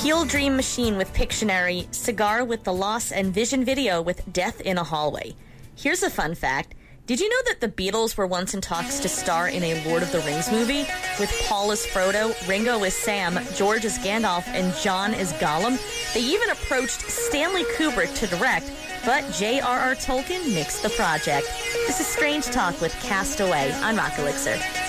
Teal Dream Machine with Pictionary, Cigar with the Loss, and Vision Video with Death in a Hallway. Here's a fun fact. Did you know that the Beatles were once in talks to star in a Lord of the Rings movie? With Paul as Frodo, Ringo as Sam, George as Gandalf, and John as Gollum? They even approached Stanley Kubrick to direct, but J.R.R. Tolkien nixed the project. This is Strange Talk with Castaway on Rock Elixir.